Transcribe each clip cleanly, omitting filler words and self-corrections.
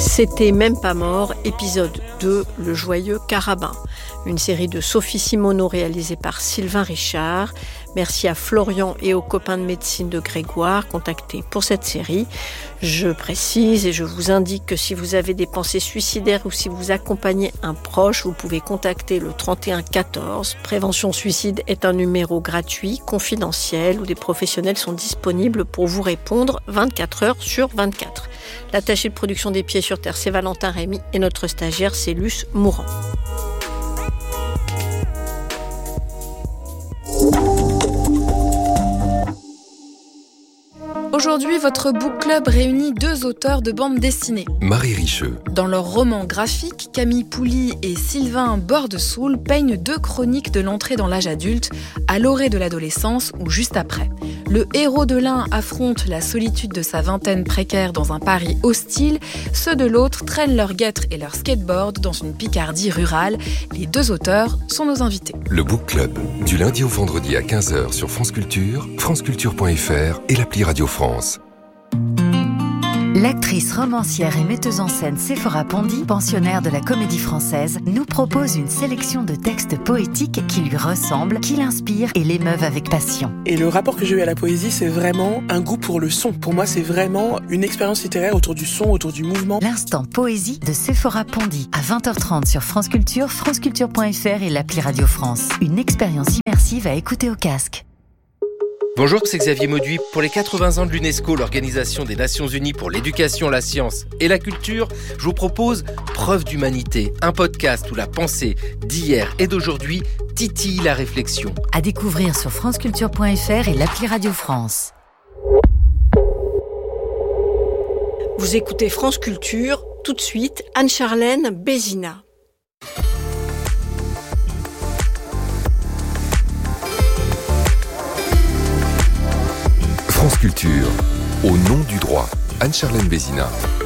C'était même pas mort, épisode 2, Le joyeux carabin. Une série de Sophie Simoneau réalisée par Sylvain Richard. Merci à Florian et aux copains de médecine de Grégoire contactés pour cette série. Je précise et je vous indique que si vous avez des pensées suicidaires ou si vous accompagnez un proche, vous pouvez contacter le 31 14. Prévention Suicide est un numéro gratuit, confidentiel, où des professionnels sont disponibles pour vous répondre 24 heures sur 24. L'attaché de production des Pieds sur Terre, c'est Valentin Rémy et notre stagiaire, c'est Luce Mourant. Aujourd'hui, votre book club réunit deux auteurs de bande dessinée. Marie Richeux. Dans leur roman graphique, Camille Pouly et Sylvain Bordesoul peignent deux chroniques de l'entrée dans l'âge adulte, à l'orée de l'adolescence ou juste après. Le héros de l'un affronte la solitude de sa vingtaine précaire dans un Paris hostile, ceux de l'autre traînent leurs guêtres et leur skateboard dans une Picardie rurale. Les deux auteurs sont nos invités. Le book club, du lundi au vendredi à 15h sur France Culture, franceculture.fr et l'appli Radio France. L'actrice, romancière et metteuse en scène Séphora Pondy, pensionnaire de la Comédie Française, nous propose une sélection de textes poétiques qui lui ressemblent, qui l'inspirent et l'émeuvent avec passion. Et le rapport que j'ai eu à la poésie, c'est vraiment un goût pour le son. Pour moi, c'est vraiment une expérience littéraire autour du son, autour du mouvement. L'instant poésie de Séphora Pondy, à 20h30 sur France Culture, franceculture.fr et l'appli Radio France. Une expérience immersive à écouter au casque. Bonjour, c'est Xavier Mauduit. Pour les 80 ans de l'UNESCO, l'Organisation des Nations Unies pour l'éducation, la science et la culture, je vous propose Preuve d'humanité, un podcast où la pensée d'hier et d'aujourd'hui titille la réflexion. À découvrir sur franceculture.fr et l'appli Radio France. Vous écoutez France Culture, tout de suite, Anne-Charlène Bézina. France Culture, au nom du droit, Anne-Charlène Bézina.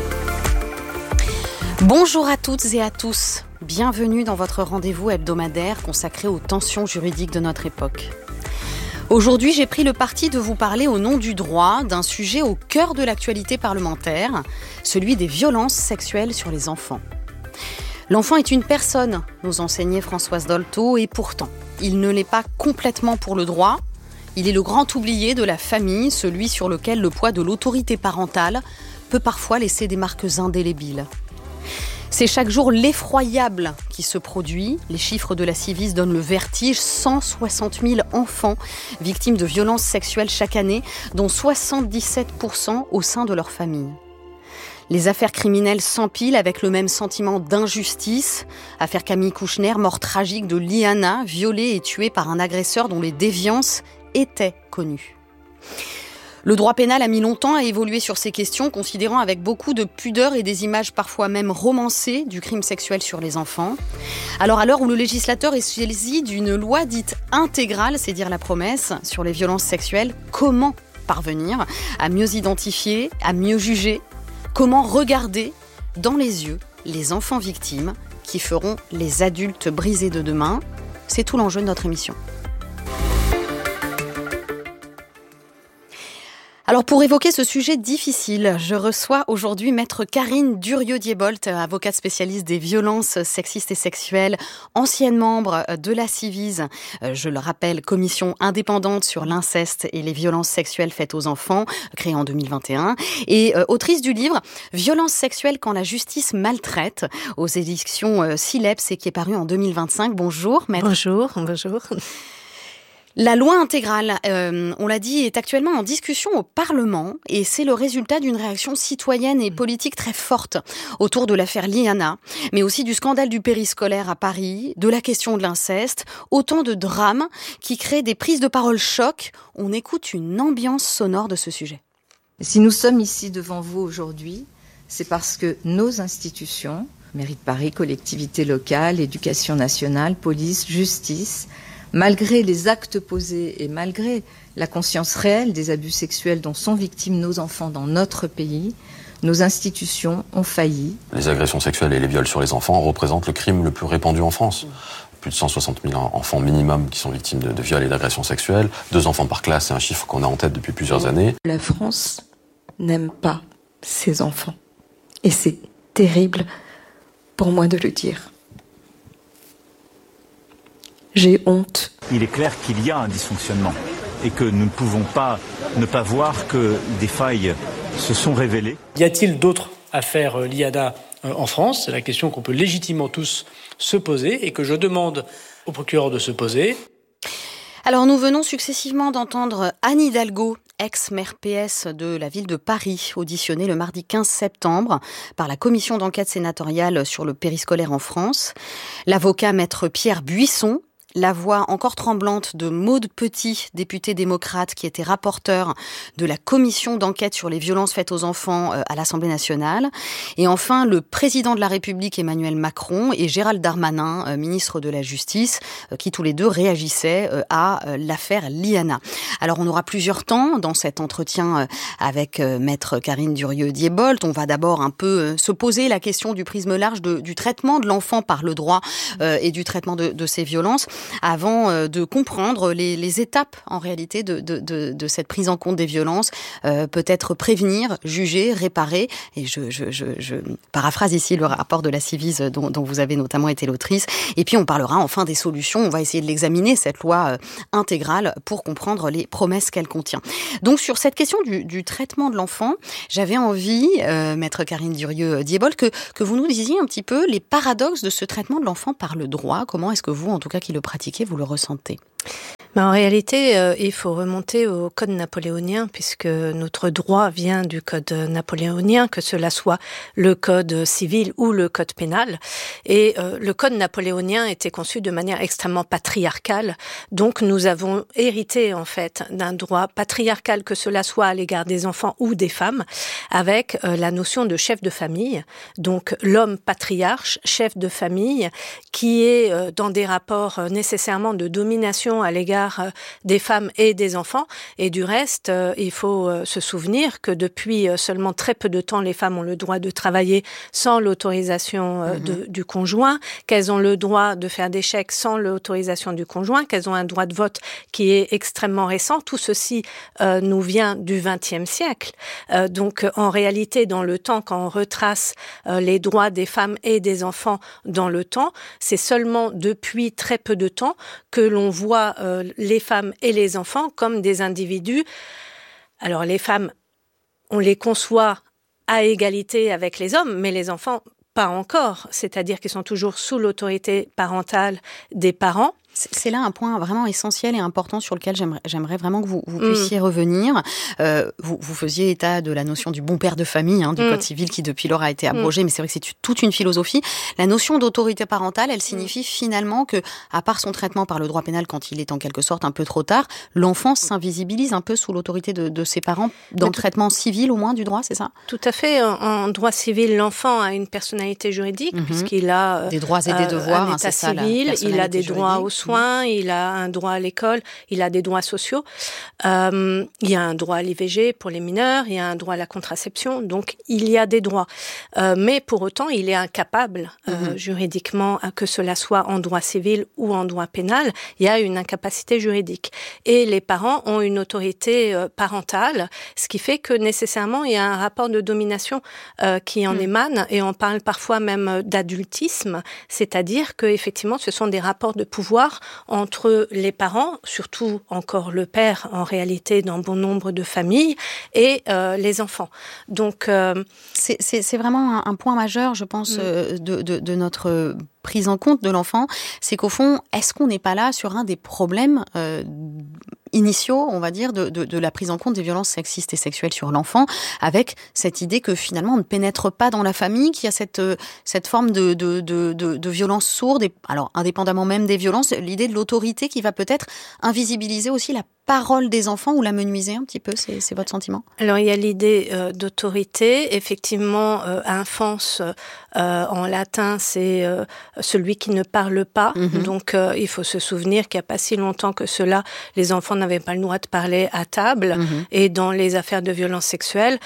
Bonjour à toutes et à tous. Bienvenue dans votre rendez-vous hebdomadaire consacré aux tensions juridiques de notre époque. Aujourd'hui, j'ai pris le parti de vous parler au nom du droit d'un sujet au cœur de l'actualité parlementaire, celui des violences sexuelles sur les enfants. L'enfant est une personne, nous enseignait Françoise Dolto, et pourtant, il ne l'est pas complètement pour le droit. Il est le grand oublié de la famille, celui sur lequel le poids de l'autorité parentale peut parfois laisser des marques indélébiles. C'est chaque jour l'effroyable qui se produit. Les chiffres de la Civis donnent le vertige. 160 000 enfants victimes de violences sexuelles chaque année, dont 77% au sein de leur famille. Les affaires criminelles s'empilent avec le même sentiment d'injustice. Affaire Camille Kouchner, mort tragique de Liana, violée et tuée par un agresseur dont les déviances étaient connues. Le droit pénal a mis longtemps à évoluer sur ces questions, considérant avec beaucoup de pudeur et des images parfois même romancées du crime sexuel sur les enfants. Alors à l'heure où le législateur est saisi d'une loi dite intégrale, c'est dire la promesse, sur les violences sexuelles, comment parvenir à mieux identifier, à mieux juger ? Comment regarder dans les yeux les enfants victimes qui feront les adultes brisés de demain ? C'est tout l'enjeu de notre émission. Alors pour évoquer ce sujet difficile, je reçois aujourd'hui maître Karine Durieux-Diebolt, avocate spécialiste des violences sexistes et sexuelles, ancienne membre de la Civis, je le rappelle, commission indépendante sur l'inceste et les violences sexuelles faites aux enfants, créée en 2021, et autrice du livre « Violences sexuelles quand la justice maltraite » aux éditions Sileps et qui est paru en 2025. Bonjour maître. Bonjour. La loi intégrale, on l'a dit, est actuellement en discussion au Parlement et c'est le résultat d'une réaction citoyenne et politique très forte autour de l'affaire Liana, mais aussi du scandale du périscolaire à Paris, de la question de l'inceste, autant de drames qui créent des prises de parole choc. On écoute une ambiance sonore de ce sujet. Si nous sommes ici devant vous aujourd'hui, c'est parce que nos institutions, mairie de Paris, collectivités locales, éducation nationale, police, justice, malgré les actes posés et malgré la conscience réelle des abus sexuels dont sont victimes nos enfants dans notre pays, nos institutions ont failli. Les agressions sexuelles et les viols sur les enfants représentent le crime le plus répandu en France. Plus de 160 000 enfants minimum qui sont victimes de viols et d'agressions sexuelles. 2 enfants par classe, c'est un chiffre qu'on a en tête depuis plusieurs années. La France n'aime pas ses enfants. Et c'est terrible pour moi de le dire. J'ai honte. Il est clair qu'il y a un dysfonctionnement et que nous ne pouvons pas ne pas voir que des failles se sont révélées. Y a-t-il d'autres affaires Liada en France ? C'est la question qu'on peut légitimement tous se poser et que je demande au procureur de se poser. Alors nous venons successivement d'entendre Anne Hidalgo, ex-maire PS de la ville de Paris, auditionnée le mardi 15 septembre par la commission d'enquête sénatoriale sur le périscolaire en France. L'avocat maître Pierre Buisson, la voix encore tremblante de Maude Petit, députée démocrate qui était rapporteur de la commission d'enquête sur les violences faites aux enfants à l'Assemblée nationale. Et enfin, le président de la République Emmanuel Macron et Gérald Darmanin, ministre de la Justice, qui tous les deux réagissaient à l'affaire Liana. Alors on aura plusieurs temps dans cet entretien avec maître Karine Durieux-Diebolt. On va d'abord un peu se poser la question du prisme large du traitement de l'enfant par le droit et du traitement de ces violences, avant de comprendre les étapes en réalité de cette prise en compte des violences, peut-être prévenir, juger, réparer. Et je paraphrase ici le rapport de la Ciivise dont vous avez notamment été l'autrice. Et puis on parlera enfin des solutions. On va essayer de l'examiner, cette loi intégrale, pour comprendre les promesses qu'elle contient. Donc sur cette question du traitement de l'enfant, j'avais envie, maître Karine Durieux-Diebolt, que vous nous disiez un petit peu les paradoxes de ce traitement de l'enfant par le droit. Comment est-ce que vous, en tout cas qui le pratiquez, vous le ressentez ? En réalité, il faut remonter au code napoléonien, puisque notre droit vient du code napoléonien, que cela soit le code civil ou le code pénal. Et le code napoléonien était conçu de manière extrêmement patriarcale. Donc nous avons hérité en fait d'un droit patriarcal, que cela soit à l'égard des enfants ou des femmes, avec la notion de chef de famille. Donc l'homme patriarche, chef de famille, qui est dans des rapports nécessairement de domination à l'égard des femmes et des enfants. Et du reste, il faut se souvenir que depuis seulement très peu de temps, les femmes ont le droit de travailler sans l'autorisation du conjoint, qu'elles ont le droit de faire des chèques sans l'autorisation du conjoint, qu'elles ont un droit de vote qui est extrêmement récent. Tout ceci nous vient du XXe siècle. Donc en réalité, dans le temps, quand on retrace les droits des femmes et des enfants dans le temps, c'est seulement depuis très peu de temps que l'on voit les femmes et les enfants comme des individus. Alors les femmes, on les conçoit à égalité avec les hommes, mais les enfants, pas encore. C'est-à-dire qu'ils sont toujours sous l'autorité parentale des parents. C'est là un point vraiment essentiel et important sur lequel j'aimerais vraiment que vous puissiez revenir. Vous faisiez état de la notion du bon père de famille, du code civil qui depuis lors a été abrogé, mais c'est vrai que c'est toute une philosophie. La notion d'autorité parentale, elle signifie finalement que, à part son traitement par le droit pénal quand il est en quelque sorte un peu trop tard, l'enfant s'invisibilise un peu sous l'autorité de ses parents, dans le traitement civil au moins du droit, c'est ça ? Tout à fait. En droit civil, l'enfant a une personnalité juridique puisqu'il a des droits et des devoirs, un état civil, il a des droits aux soins, il a un droit à l'école, il a des droits sociaux. Il y a un droit à l'IVG pour les mineurs, il y a un droit à la contraception, donc il y a des droits. Mais pour autant, il est incapable juridiquement, que cela soit en droit civil ou en droit pénal, il y a une incapacité juridique. Et les parents ont une autorité parentale, ce qui fait que nécessairement, il y a un rapport de domination qui en émane, et on parle parfois même d'adultisme, c'est-à-dire que effectivement, ce sont des rapports de pouvoir entre les parents, surtout encore le père en réalité dans bon nombre de familles, et les enfants. Donc c'est vraiment un point majeur, je pense, de notre prise en compte de l'enfant, c'est qu'au fond, est-ce qu'on n'est pas là sur un des problèmes initiaux, on va dire, de la prise en compte des violences sexistes et sexuelles sur l'enfant, avec cette idée que finalement on ne pénètre pas dans la famille, qu'il y a cette forme de violence sourde, et alors indépendamment même des violences, l'idée de l'autorité qui va peut-être invisibiliser aussi la parole des enfants ou l'amenuiser un petit peu, c'est votre sentiment ? Alors il y a l'idée d'autorité, effectivement, infans en latin c'est celui qui ne parle pas, donc il faut se souvenir qu'il n'y a pas si longtemps que cela, les enfants n'avaient pas le droit de parler à table, et dans les affaires de violences sexuelles,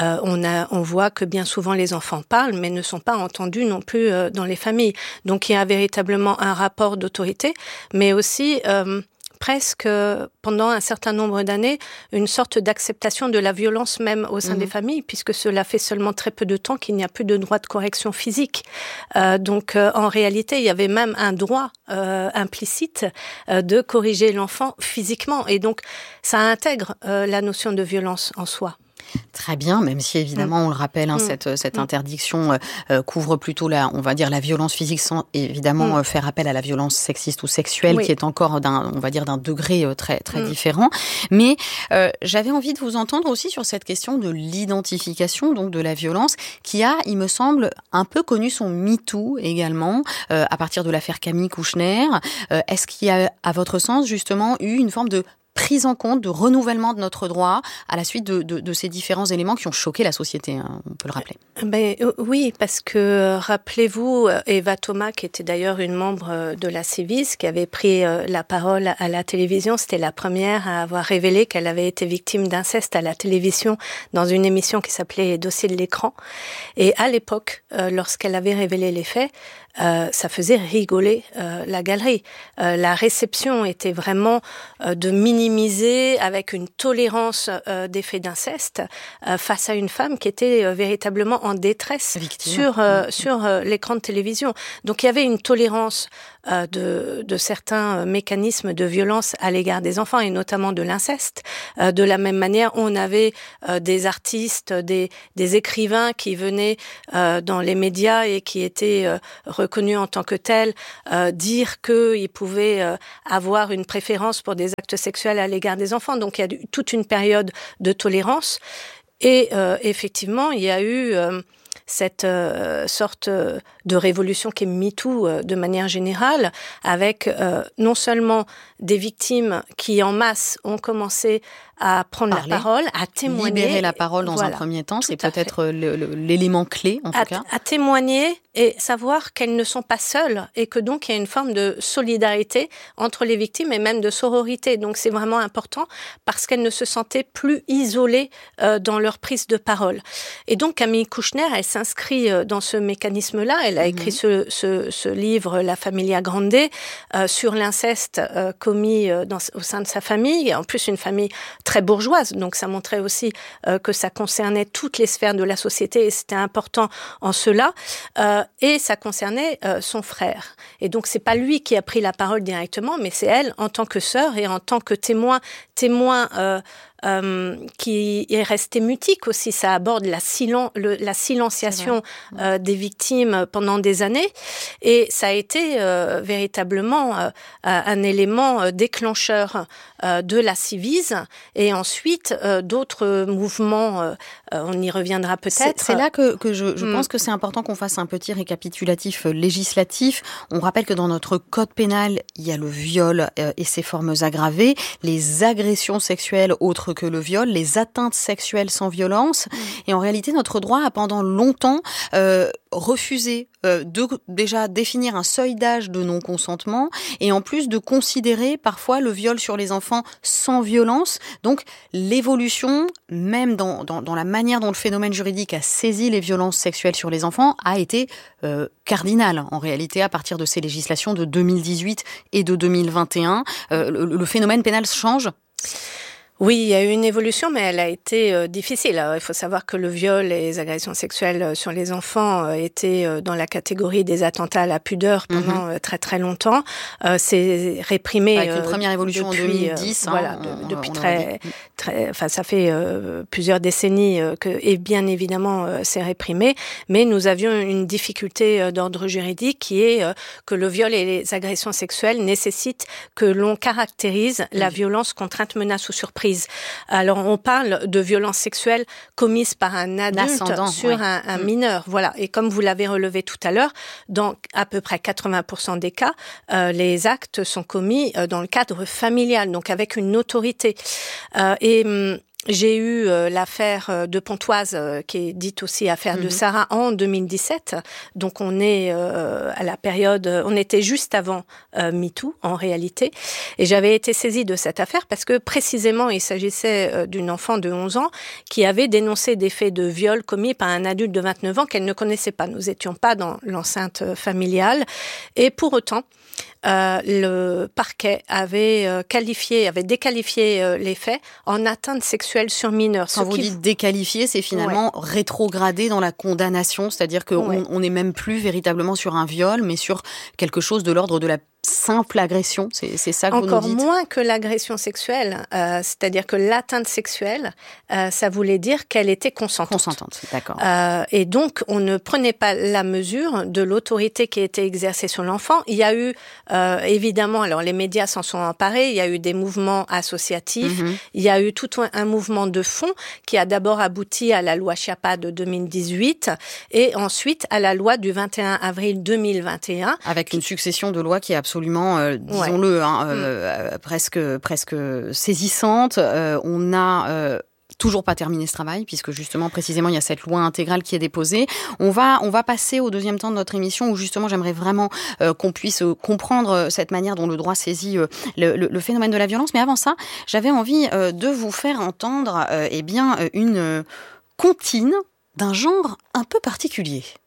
on voit que bien souvent les enfants parlent, mais ne sont pas entendus non plus dans les familles. Donc il y a véritablement un rapport d'autorité, mais aussi presque, pendant un certain nombre d'années, une sorte d'acceptation de la violence même au sein des familles, puisque cela fait seulement très peu de temps qu'il n'y a plus de droit de correction physique. Donc, en réalité, il y avait même un droit implicite de corriger l'enfant physiquement. Et donc, ça intègre la notion de violence en soi. Très bien, même si évidemment, on le rappelle, cette interdiction couvre plutôt la violence physique sans évidemment faire appel à la violence sexiste ou sexuelle, qui est encore d'un degré très très différent. Mais j'avais envie de vous entendre aussi sur cette question de l'identification donc de la violence, qui a, il me semble, un peu connu son MeToo également à partir de l'affaire Camille Kouchner. Est-ce qu'il y a, à votre sens, justement, eu une forme de prise en compte, de renouvellement de notre droit à la suite de ces différents éléments qui ont choqué la société, on peut le rappeler. Oui, parce que rappelez-vous, Eva Thomas, qui était d'ailleurs une membre de la Civis, qui avait pris la parole à la télévision, c'était la première à avoir révélé qu'elle avait été victime d'inceste à la télévision dans une émission qui s'appelait Dossier de l'écran. Et à l'époque, lorsqu'elle avait révélé les faits, ça faisait rigoler la galerie. La réception était vraiment de minimiser avec une tolérance des faits d'inceste face à une femme qui était véritablement en détresse sur l'écran de télévision. Donc il y avait une tolérance de certains mécanismes de violence à l'égard des enfants et notamment de l'inceste. De la même manière, on avait des artistes, des écrivains qui venaient dans les médias et qui étaient reconnus en tant que tels, dire qu'ils pouvaient avoir une préférence pour des actes sexuels à l'égard des enfants. Donc il y a toute une période de tolérance. Et effectivement, il y a eu cette sorte de révolution qui est MeToo de manière générale, avec non seulement des victimes qui en masse ont commencé à prendre la parole, à témoigner. Libérer la parole dans un premier temps, c'est peut-être l'élément clé en tout cas. À témoigner et savoir qu'elles ne sont pas seules et que donc il y a une forme de solidarité entre les victimes et même de sororité. Donc c'est vraiment important parce qu'elles ne se sentaient plus isolées dans leur prise de parole. Et donc Camille Kouchner, elle s'inscrit dans ce mécanisme-là. Elle a écrit ce livre La Familia Grande sur l'inceste commis au sein de sa famille. Et en plus une famille très bourgeoise, donc ça montrait aussi que ça concernait toutes les sphères de la société et c'était important en cela. Et ça concernait son frère. Et donc c'est pas lui qui a pris la parole directement, mais c'est elle en tant que sœur et en tant que témoin qui est resté mutique aussi. Ça aborde la silenciation des victimes pendant des années. Et ça a été véritablement un élément déclencheur de la Civise. Et ensuite, d'autres mouvements, on y reviendra peut-être. C'est là que je pense que c'est important qu'on fasse un petit récapitulatif législatif. On rappelle que dans notre code pénal, il y a le viol et ses formes aggravées, les agressions sexuelles autres que le viol, les atteintes sexuelles sans violence. Et en réalité, notre droit a pendant longtemps refusé de déjà définir un seuil d'âge de non-consentement et en plus de considérer parfois le viol sur les enfants sans violence. Donc l'évolution, même dans la manière dont le phénomène juridique a saisi les violences sexuelles sur les enfants, a été cardinale en réalité à partir de ces législations de 2018 et de 2021. Le phénomène pénal change. Oui, il y a eu une évolution, mais elle a été difficile. Alors, il faut savoir que le viol et les agressions sexuelles sur les enfants étaient dans la catégorie des attentats à la pudeur pendant très très longtemps. C'est réprimé avec une première évolution depuis, en 2010. Depuis enfin ça fait plusieurs décennies et bien évidemment c'est réprimé. Mais nous avions une difficulté d'ordre juridique qui est que le viol et les agressions sexuelles nécessitent que l'on caractérise la violence, contrainte, menace ou surprise. Alors, on parle de violences sexuelles commises par un adulte sur un mineur. Voilà. Et comme vous l'avez relevé tout à l'heure, dans à peu près 80% des cas, les actes sont commis dans le cadre familial, donc avec une autorité. J'ai eu l'affaire de Pontoise, qui est dite aussi affaire de Sarah, en 2017. Donc on est à la période, on était juste avant MeToo en réalité. Et j'avais été saisie de cette affaire parce que précisément il s'agissait d'une enfant de 11 ans qui avait dénoncé des faits de viol commis par un adulte de 29 ans qu'elle ne connaissait pas. Nous n'étions pas dans l'enceinte familiale. Et pour autant, le parquet avait déqualifié les faits en atteinte sexuelle sur mineur. Quand vous dites déqualifié, c'est finalement rétrogradé dans la condamnation, c'est-à-dire qu'on n'est même plus véritablement sur un viol, mais sur quelque chose de l'ordre de la simple agression, c'est ça que vous nous dites ? Encore moins que l'agression sexuelle, c'est-à-dire que l'atteinte sexuelle, ça voulait dire qu'elle était consentante. Consentante, d'accord. Et donc, on ne prenait pas la mesure de l'autorité qui était exercée sur l'enfant. Il y a eu, évidemment, alors les médias s'en sont emparés, il y a eu des mouvements associatifs, il y a eu tout un mouvement de fond qui a d'abord abouti à la loi Schiappa de 2018 et ensuite à la loi du 21 avril 2021. Avec une succession de lois qui est absolument, disons-le, presque saisissante. On n'a toujours pas terminé ce travail, puisque justement, précisément, il y a cette loi intégrale qui est déposée. On va passer au deuxième temps de notre émission, où justement, j'aimerais vraiment qu'on puisse comprendre cette manière dont le droit saisit le phénomène de la violence. Mais avant ça, j'avais envie de vous faire entendre une comptine d'un genre un peu particulier.